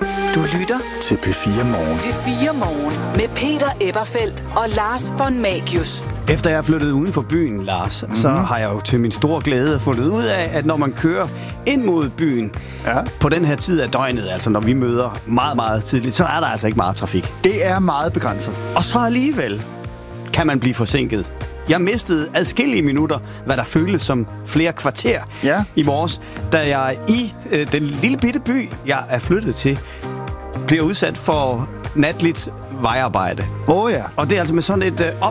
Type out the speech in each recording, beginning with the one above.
Du lytter til P4 Morgen. P4 Morgen med Peter Eberfeldt og Lars von Magius. Efter jeg er flyttet uden for byen, Lars, så har jeg jo til min store glæde fundet ud af, at når man kører ind mod byen på den her tid af døgnet, altså når vi møder meget, meget tidligt, så er der altså ikke meget trafik. Det er meget begrænset. Og så alligevel kan man blive forsinket. Jeg mistede adskillige minutter, hvad der føltes som flere kvarter i morges, da jeg i den lille bitte by, jeg er flyttet til, bliver udsat for natligt vejarbejde. Ja. Og det er altså med sådan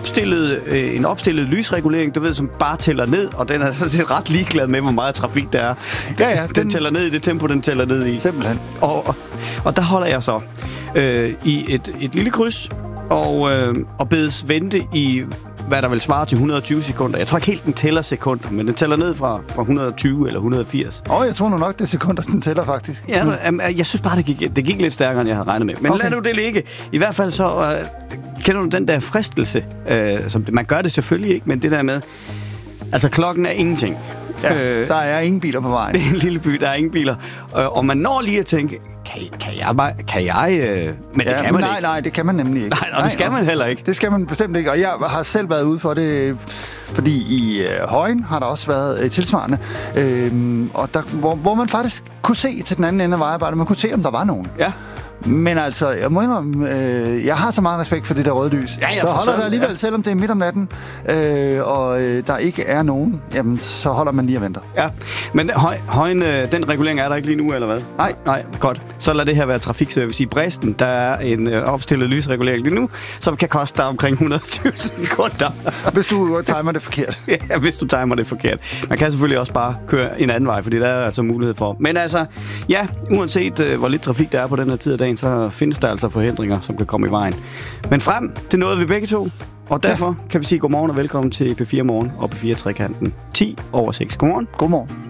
en opstillet lysregulering, du ved, som bare tæller ned, og den er sådan set ret ligeglad med, hvor meget trafik der er. Ja, den tæller ned i det tempo, den tæller ned i. Simpelthen. Og der holder jeg så i et lille kryds, og bedes vente i, hvad der vil svare til 120 sekunder. Jeg tror ikke helt, den tæller sekunder, men den tæller ned fra 120 eller 180. Jeg tror nu nok, det er sekunder, den tæller faktisk. Ja, jeg synes bare, det gik lidt stærkere, end jeg havde regnet med. Men lad nu det ligge. I hvert fald så kender du den der fristelse. Som man gør det selvfølgelig ikke, men det der med, altså klokken er ingenting. Ja, der er ingen biler på vejen. Det er en lille by, der er ingen biler. Og man når lige at tænke, kan jeg? Men det kan man ikke. Nej, det kan man nemlig ikke. Nej, det skal man heller ikke. Det skal man bestemt ikke. Og jeg har selv været ude for det, fordi i Højen har der også været tilsvarende. Og der, hvor man faktisk kunne se til den anden ende af vejarbejdet, man kunne se, om der var nogen. Ja. Men altså, jeg må indrømme, jeg har så meget respekt for det der røde lys. Så holder der alligevel, selvom det er midt om natten, og der ikke er nogen, jamen, så holder man lige og venter. Ja, men Højen, den regulering er der ikke lige nu, eller hvad? Nej, godt. Så lad det her være trafikservice. I Bræsten, der er en opstillet lysregulering lige nu, som kan koste dig omkring 120 sekunder. Hvis du timer det forkert. Ja, hvis du timer det forkert. Man kan selvfølgelig også bare køre en anden vej, fordi der er altså mulighed for. Men altså, ja, uanset hvor lidt trafik der er på den her tid af dagen, så findes der altså forhindringer, som kan komme i vejen. Men frem, det nåede vi begge to, og derfor kan vi sige godmorgen og velkommen til P4 Morgen og P4 Trekanten 10 over 6. Godmorgen. Godmorgen.